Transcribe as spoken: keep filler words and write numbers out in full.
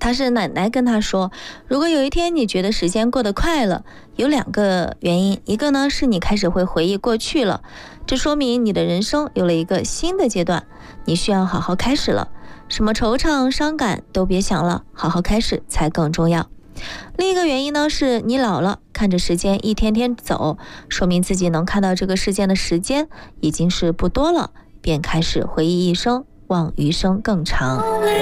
他是奶奶跟他说，如果有一天你觉得时间过得快了，有两个原因，一个呢是你开始会回忆过去了，这说明你的人生有了一个新的阶段，你需要好好开始了，什么惆怅伤感都别想了，好好开始才更重要。另一个原因呢是你老了，看着时间一天天走，说明自己能看到这个世界的时间已经是不多了，便开始回忆一生，望余生更长。